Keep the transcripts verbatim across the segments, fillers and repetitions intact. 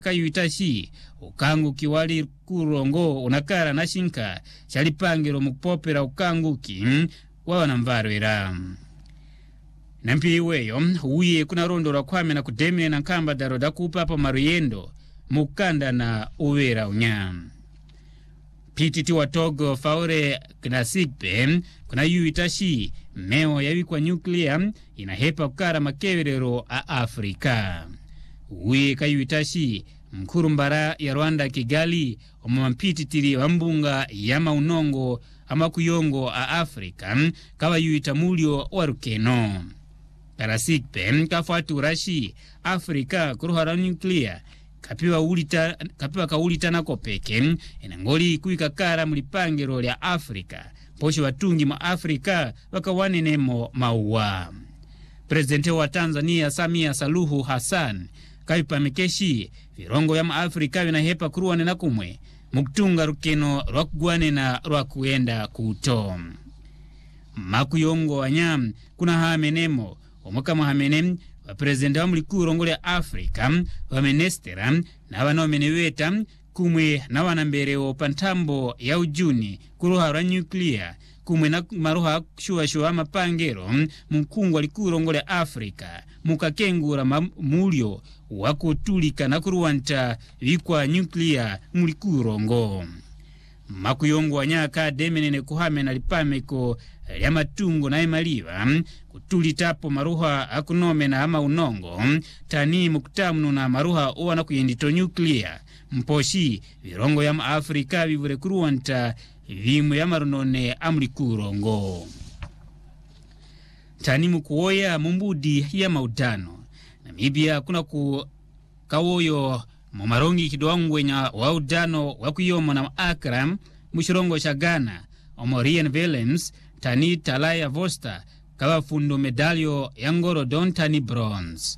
kayuitashi ukangu kiwali kurongo unakara na shinka chalipangiro mukupopera ukangu ki wawana mvarwera nampi iweyo uye kuna rondora kwame na kudemine na kamba daroda kupapa maruyendo mukanda na uwera unya pititi wa Togo Faure Knasigbe kuna yuitashi meo yawi kwa nyuklia inahepa kukara makeverero a Afrika uye kayuitashi mkuru mbara ya Rwanda Kigali omampititiri wambunga ya maunongo ama kuyongo a Afrika kawa yuita mulio wa rukeno Karasikpe kafuatu rashi Afrika kuruhara nuklia kapiwa ulita kapiwa kaulita nako peke inangoli kuikakara mlipangiro lya Afrika posho watungi ma Afrika wakawanenemo mauwa. Presidente wa Tanzania Samia Suluhu Hassan kaipamekeshi virongo ya Afrika vinahepa kuruwane na kumwe mkutunga rukeno rwakugwane na rwakuenda kuto makuyongo wanyam kuna hamenemo omuka muhamenem wa presidente wa mliku rongo ya Afrika wa menestera na wanomeneweta kumwe na wanambereo pantambo ya ujuni kuruhara nyuklia kumwe na maruha shua shua mapangero mkungu walikurongo ya Afrika mukakengura mulio wakutulika na kuruwanta vikwa nyuklia mulikurongo makuyongo wanyaka demenene kuhame na lipameko ya matungo na emaliva kutulitapo maruha akunome na ama unongo tani mukutamu na maruha uwa na kuyendito nyuklia mposhi virongo ya Afrika vivure kuruwanta vimu ya marunone amlikurongo tani mukuoya mumbudi ya maudano Namibia kuna ku kawoyo mumarongi kidoangwenya wa udano wakuyomo na Akram mushirongo cha Ghana Omorian Williams tani Talaya Vosta kawa fundo medalio ya Ngorondon tani bronze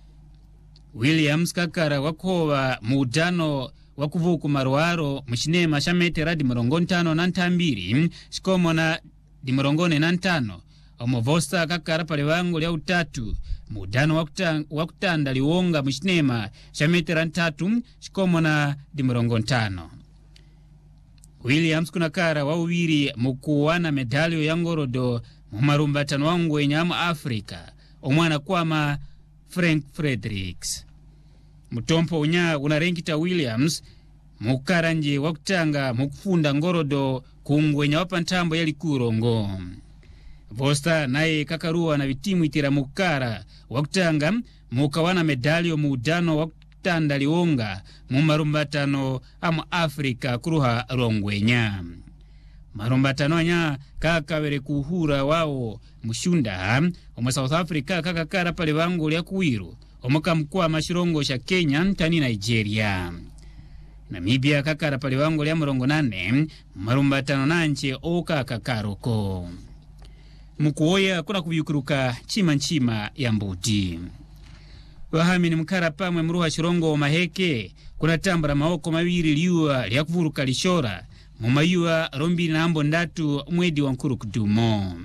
Williams kakara wakowa muudano wakuvuku maruaro mshinema shamete radi mrongontano na ntambiri shikomo na di mrongone na ntano Omovosta kakara pale wangu lya utatu mudano wakutanda, wakutanda liwonga mshinema shametera ntatu shikomo na di mrongontano Williams kuna kara wawiri mukuwana medalio ya Ngorodo mumarumbatano wangu enyamu Afrika omwana kwama Frank Fredericks mutompo unya unarenkita Williams mukaranje wakutanga mukufunda Ngorodo kungwenya wapantambo yali kurongo Vosta naye kakaruwa na vitimu itira mukara wakutanga mukawana medalio muudano wakutanda liwonga mumarumbatano amu Afrika kuruha rongwenya marumbatano anya kakawere kuhura wao mushunda omu South Africa kakakara pale wangu lya kuwiru omuka mkua mashirongo sha Kenya tani Nigeria Namibia kakara pale wangu lya mrongo nane marumbatano nanche oka kakaroko mukuoya kuna kubyukuruka chima nchima ya mbuti wahami ni mkara pamwe mruha shirongo maheke kuna tambara maoko mawiri liwa lya kuvuruka lishora mumayua rombi na ambo ndatu mwedi wa nkuru kudumo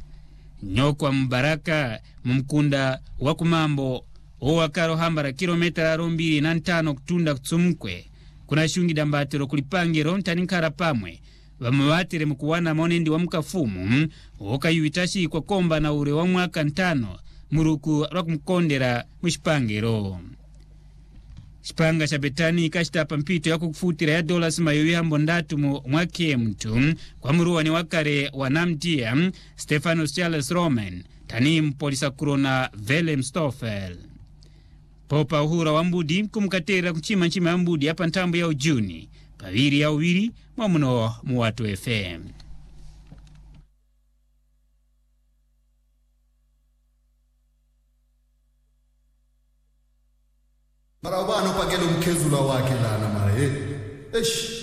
nyokwa mbaraka mumkunda wakumambo owakaro hambara kilometera rombi na ntano kutunda kutsumkwe kuna shungi dambatero kulipangiro ntani nkara pamwe wamewatire mkuwana monendi wa mkafumu oka yuitashi kwa komba na ure wa mwaka ntano muruku rakumkondera mshipangiro Shipanga shabetani kashitapa mpito ya kukufutira ya dola sima yuwi hambo ndatu mwake mtu kwa muruwa ni wakare wa namtia Stephanus Charles Roman tani mpolisa kurona Willem Stoffel Popa uhura wambudi kumkatera kuchima nchima wambudi hapa ntambu ya ujuni paviri ya uwiri mwamuno muwatu F M Marabano pagelo mkezula wake la na mara eh. Eish.